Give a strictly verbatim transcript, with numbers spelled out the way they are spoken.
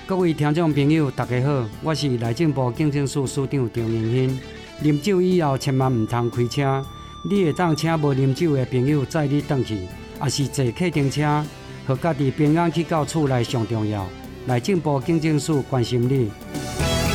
各位听众朋友，大家好，我是内政部警政署署长张明兴。啉酒以后，千万唔通开车。你会当请无啉酒的朋友载你回去，也是坐客停车，互家己平安去到厝内上重要。内政部警政署关心你。